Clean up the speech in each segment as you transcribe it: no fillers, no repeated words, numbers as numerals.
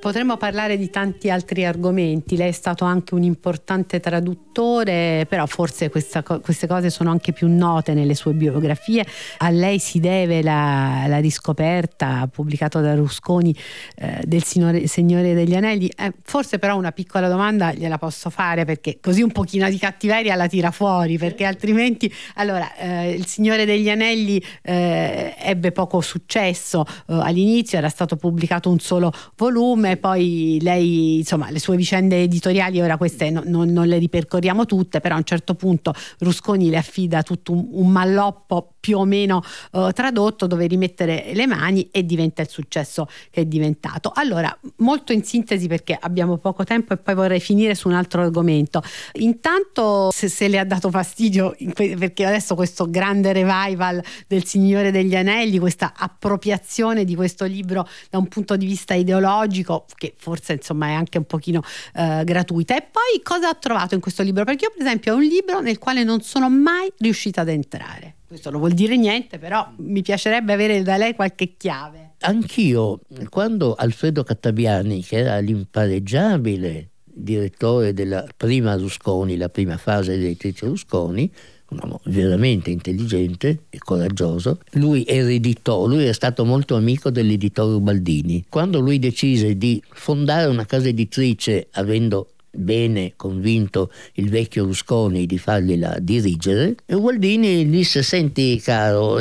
Potremmo parlare di tanti altri argomenti. Lei è stato anche un importante traduttore, però forse queste cose sono anche più note nelle sue biografie. A lei si deve la riscoperta, pubblicato da Rusconi, del Signore degli Anelli. Forse però una piccola domanda gliela posso fare, perché così un pochino di cattiveria la tira fuori, perché altrimenti il Signore degli Anelli ebbe poco successo all'inizio, era stato pubblicato un solo volume, poi lei, insomma, le sue vicende editoriali, ora queste non le ripercorriamo tutte, però a un certo punto Rusconi le affida tutto un malloppo più o meno tradotto, dove rimettere le mani, e diventa il successo che è diventato. Allora, molto in sintesi, perché abbiamo poco tempo e poi vorrei finire su un altro argomento. Intanto, se le ha dato fastidio, perché adesso questo grande revival del Signore degli Anelli, questa appropriazione di questo libro da un punto di vista ideologico, che forse insomma è anche un pochino gratuita. E poi cosa ha trovato in questo libro? Perché io, per esempio, è un libro nel quale non sono mai riuscita ad entrare. Questo non vuol dire niente, però mi piacerebbe avere da lei qualche chiave. Anch'io, quando Alfredo Cattabiani, che era l'impareggiabile direttore della prima Rusconi, la prima fase dell'editrice Rusconi, un uomo veramente intelligente e coraggioso, lui è stato molto amico dell'editore Ubaldini. Quando lui decise di fondare una casa editrice, avendo bene convinto il vecchio Rusconi di fargliela dirigere, e Ubaldini disse: senti caro,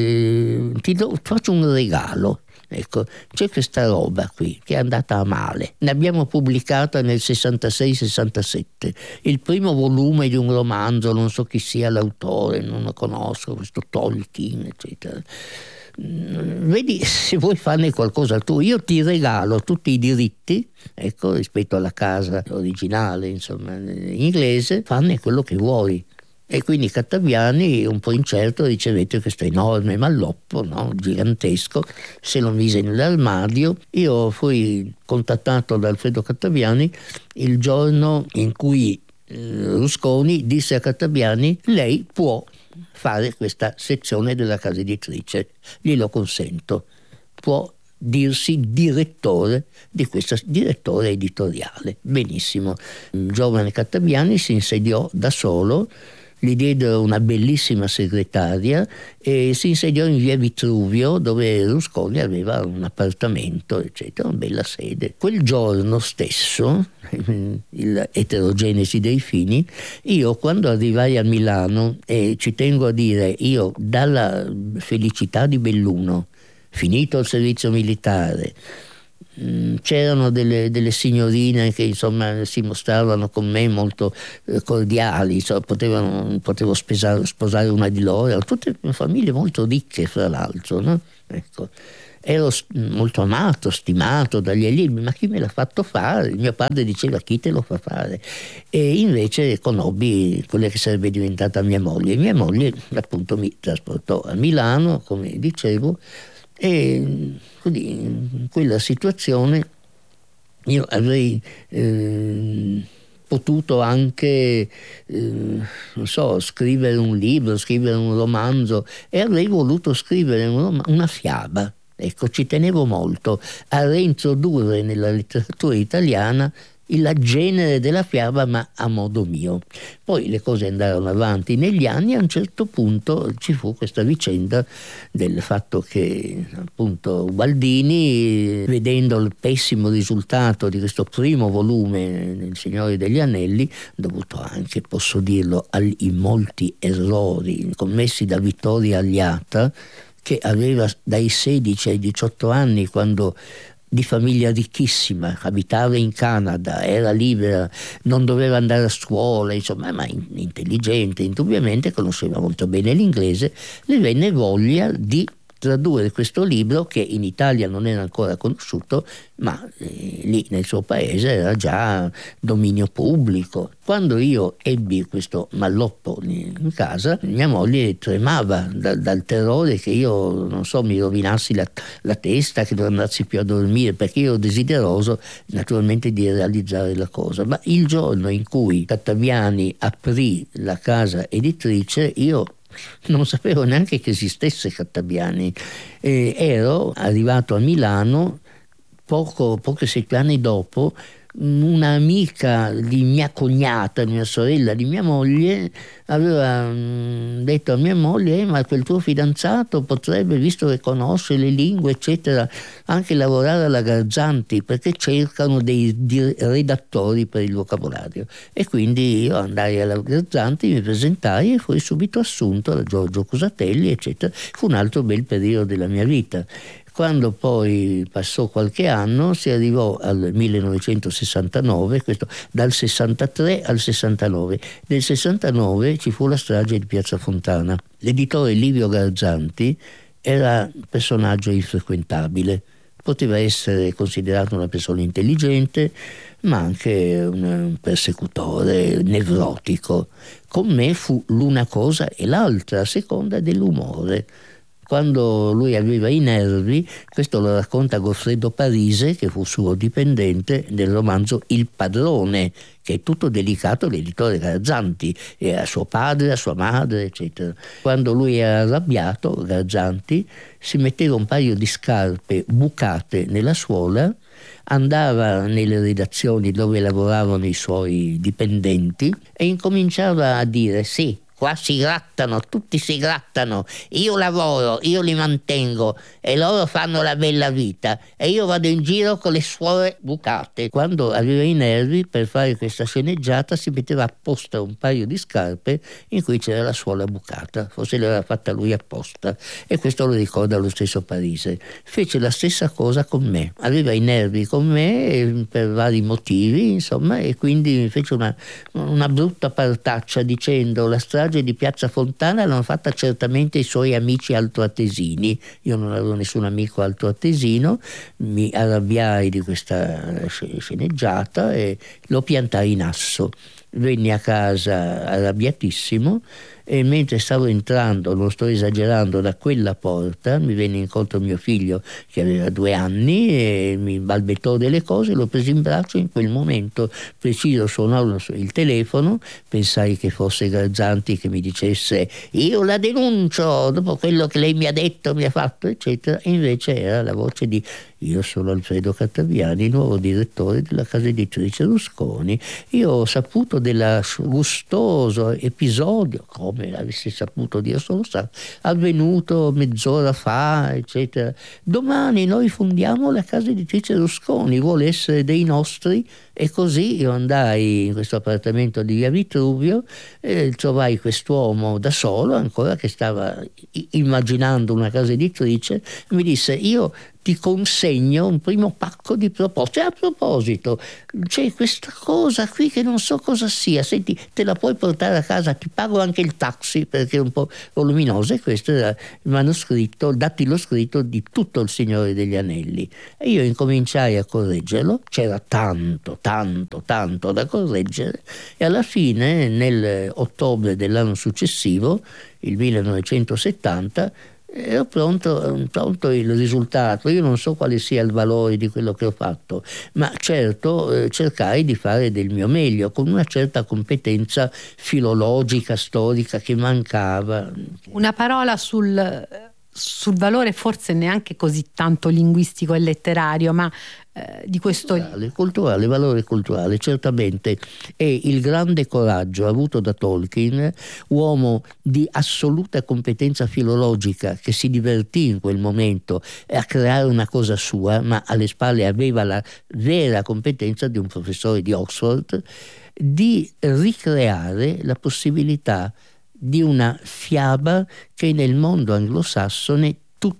faccio un regalo. Ecco, c'è questa roba qui che è andata a male. Ne abbiamo pubblicata nel 66-67 il primo volume di un romanzo, non so chi sia l'autore, non lo conosco, questo Tolkien, eccetera. Vedi se vuoi farne qualcosa tu, io ti regalo tutti i diritti, ecco, rispetto alla casa originale, insomma, inglese, farne quello che vuoi. E quindi Cattabiani, un po' incerto, ricevette questo enorme malloppo, no? Gigantesco, se lo mise nell'armadio. Io fui contattato da Alfredo Cattabiani il giorno in cui Rusconi disse a Cattabiani: lei può fare questa sezione della casa editrice, glielo consento, può dirsi direttore di questa direttore editoriale. Benissimo. Il giovane Cattabiani si insediò da solo, gli diedero una bellissima segretaria e si insediò in via Vitruvio, dove Rusconi aveva un appartamento, eccetera, una bella sede. Quel giorno stesso, l'eterogenesi dei fini, io quando arrivai a Milano, e ci tengo a dire, io dalla felicità di Belluno, finito il servizio militare, c'erano delle signorine che insomma si mostravano con me molto cordiali, cioè, potevo sposare una di loro, erano tutte famiglie molto ricche fra l'altro, no? Ecco. Ero molto amato, stimato dagli allievi, ma chi me l'ha fatto fare? Mio padre diceva: chi te lo fa fare? E invece conobbi quella che sarebbe diventata mia moglie. Mia moglie appunto mi trasportò a Milano, come dicevo, e quindi in quella situazione io avrei potuto anche non so, scrivere un libro, scrivere un romanzo, e avrei voluto scrivere una fiaba. Ecco, ci tenevo molto a reintrodurre nella letteratura italiana il genere della fiaba, ma a modo mio. Poi le cose andarono avanti negli anni, a un certo punto ci fu questa vicenda del fatto che appunto Ubaldini, vedendo il pessimo risultato di questo primo volume del Signore degli Anelli, dovuto anche, posso dirlo, ai molti errori commessi da Vittorio Agliata, che aveva dai 16 ai 18 anni, quando di famiglia ricchissima, abitava in Canada, era libera, non doveva andare a scuola, insomma, ma intelligente, indubbiamente conosceva molto bene l'inglese, le venne voglia di tradurre questo libro, che in Italia non era ancora conosciuto, ma lì nel suo paese era già dominio pubblico. Quando io ebbi questo malloppo in casa, mia moglie tremava dal terrore che io, non so, mi rovinassi la testa, che non andassi più a dormire, perché io ero desideroso naturalmente di realizzare la cosa. Ma il giorno in cui Cattabiani aprì la casa editrice, io non sapevo neanche che esistesse Cattabiani. Ero arrivato a Milano poche settimane dopo, un'amica di mia cognata, mia sorella, di mia moglie, aveva detto a mia moglie: ma quel tuo fidanzato potrebbe, visto che conosce le lingue eccetera, anche lavorare alla Garzanti, perché cercano dei redattori per il vocabolario. E quindi io andai alla Garzanti, mi presentai e fui subito assunto da Giorgio Cusatelli eccetera. Fu un altro bel periodo della mia vita. Quando poi passò qualche anno si arrivò al 1969, questo dal 63 al 69. Nel 69 ci fu la strage di Piazza Fontana. L'editore Livio Garzanti era un personaggio infrequentabile, poteva essere considerato una persona intelligente, ma anche un persecutore nevrotico. Con me fu l'una cosa e l'altra, a seconda dell'umore. Quando lui aveva i nervi, questo lo racconta Goffredo Parise, che fu suo dipendente nel romanzo Il padrone, che è tutto dedicato all'editore Garzanti, e a suo padre, a sua madre, eccetera. Quando lui era arrabbiato, Garzanti si metteva un paio di scarpe bucate nella suola, andava nelle redazioni dove lavoravano i suoi dipendenti e incominciava a dire: sì, qua si grattano, tutti si grattano, io lavoro, io li mantengo e loro fanno la bella vita e io vado in giro con le suole bucate. Quando aveva i nervi, per fare questa sceneggiata si metteva apposta un paio di scarpe in cui c'era la suola bucata, forse l'aveva fatta lui apposta, e questo lo ricorda lo stesso Parise. Fece la stessa cosa con me, aveva i nervi con me per vari motivi, insomma, e quindi fece una brutta partaccia dicendo: la strage di Piazza Fontana l'hanno fatta certamente i suoi amici altoatesini. Io non avevo nessun amico altoatesino, mi arrabbiai di questa sceneggiata e lo piantai in asso. Venni a casa arrabbiatissimo e mentre stavo entrando, non sto esagerando, da quella porta mi venne incontro mio figlio che aveva 2 anni e mi balbettò delle cose, lo presi in braccio. In quel momento preciso suonò il telefono, pensai che fosse Garzanti che mi dicesse: io la denuncio dopo quello che lei mi ha detto, mi ha fatto eccetera, e invece era la voce di: io sono Alfredo Cattaviani, nuovo direttore della casa editrice Rusconi. Io ho saputo del gustoso episodio, come avessi saputo, Dio solo sa, avvenuto mezz'ora fa, eccetera. Domani noi fondiamo la casa editrice Rusconi, vuole essere dei nostri? E così io andai in questo appartamento di via Vitruvio e trovai quest'uomo da solo ancora che stava immaginando una casa editrice e mi disse: io ti consegno un primo pacco di proposte. A proposito, c'è questa cosa qui che non so cosa sia, senti, te la puoi portare a casa, ti pago anche il taxi perché è un po' voluminosa. E questo era il manoscritto, il dattilo scritto di tutto Il Signore degli Anelli. E io incominciai a correggerlo, c'era tanto da correggere, e alla fine nell'ottobre dell'anno successivo, il 1970, era pronto il risultato. Io non so quale sia il valore di quello che ho fatto, ma certo cercai di fare del mio meglio con una certa competenza filologica, storica che mancava. Una parola sul valore forse neanche così tanto linguistico e letterario, ma di questo culturale, valore culturale, certamente. E il grande coraggio avuto da Tolkien, uomo di assoluta competenza filologica, che si divertì in quel momento a creare una cosa sua, ma alle spalle aveva la vera competenza di un professore di Oxford, di ricreare la possibilità di una fiaba che nel mondo anglosassone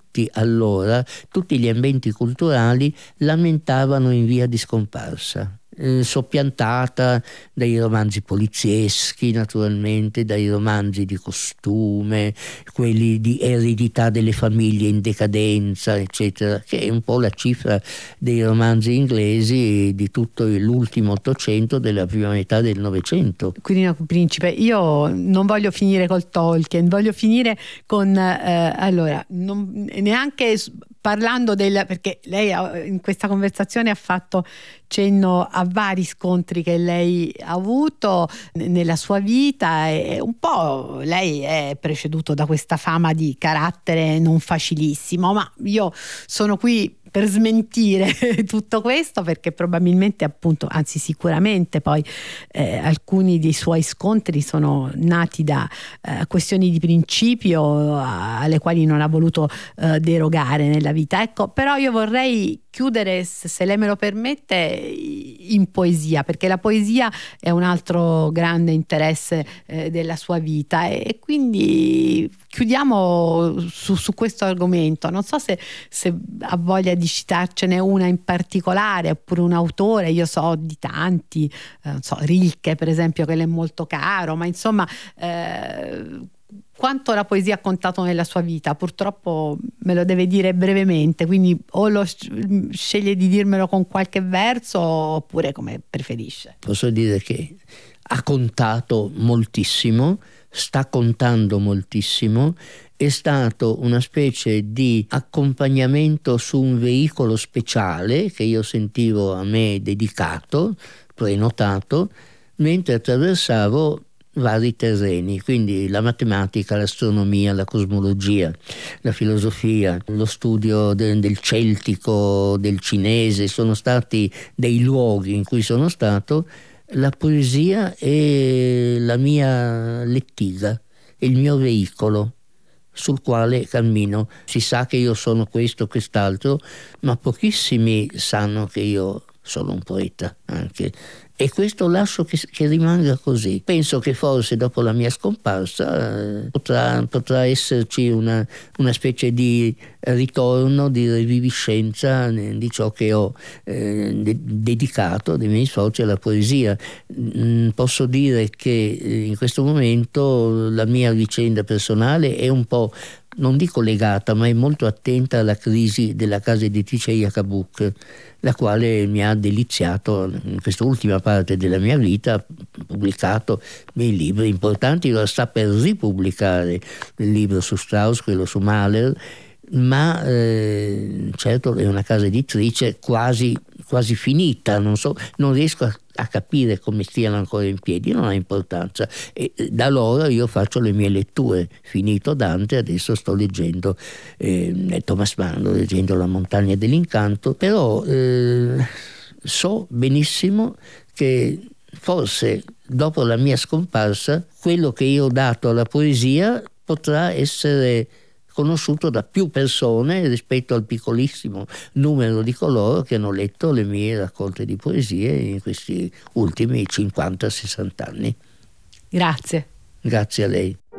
tutti gli ambienti culturali lamentavano in via di scomparsa, soppiantata dai romanzi polizieschi, naturalmente, dai romanzi di costume, quelli di eredità delle famiglie in decadenza, eccetera, che è un po' la cifra dei romanzi inglesi di tutto l'ultimo Ottocento, della prima metà del Novecento. Quirino Principe, io non voglio finire col Tolkien, voglio finire con allora, neanche parlando perché lei in questa conversazione ha fatto cenno a vari scontri che lei ha avuto nella sua vita, e un po' lei è preceduto da questa fama di carattere non facilissimo, ma io sono qui per smentire tutto questo, perché probabilmente, appunto, anzi sicuramente poi alcuni dei suoi scontri sono nati da questioni di principio alle quali non ha voluto derogare nella vita. Ecco, però io vorrei chiudere, se lei me lo permette, in poesia, perché la poesia è un altro grande interesse della sua vita, e quindi chiudiamo su questo argomento. Non so se ha voglia di citarcene una in particolare, oppure un autore. Io so di tanti, non so, Rilke per esempio, che le è molto caro, ma insomma quanto la poesia ha contato nella sua vita. Purtroppo me lo deve dire brevemente, quindi o sceglie di dirmelo con qualche verso, oppure come preferisce. Posso dire che ha contato moltissimo, sta contando moltissimo, è stato una specie di accompagnamento su un veicolo speciale che io sentivo a me dedicato, prenotato, mentre attraversavo vari terreni, quindi la matematica, l'astronomia, la cosmologia, la filosofia, lo studio del celtico, del cinese, sono stati dei luoghi in cui sono stato. La poesia è la mia lettiga, è il mio veicolo sul quale cammino. Si sa che io sono questo, quest'altro, ma pochissimi sanno che io sono un poeta anche. E questo lascio che rimanga così. Penso che forse dopo la mia scomparsa potrà esserci una specie di ritorno, di reviviscenza di ciò che ho dedicato dei miei sforzi alla poesia. Posso dire che in questo momento la mia vicenda personale è un po', non dico legata, ma è molto attenta alla crisi della casa editrice Yakabuk, la quale mi ha deliziato in questa ultima parte della mia vita, ha pubblicato dei libri importanti, lo sta per ripubblicare il libro su Strauss, quello su Mahler, ma certo è una casa editrice quasi finita, non riesco a capire come stiano ancora in piedi, non ha importanza, e da allora io faccio le mie letture. Finito Dante, adesso sto leggendo Thomas Mann, leggendo La montagna dell'incanto, però so benissimo che forse dopo la mia scomparsa quello che io ho dato alla poesia potrà essere conosciuto da più persone rispetto al piccolissimo numero di coloro che hanno letto le mie raccolte di poesie in questi ultimi 50-60 anni. Grazie. Grazie a lei.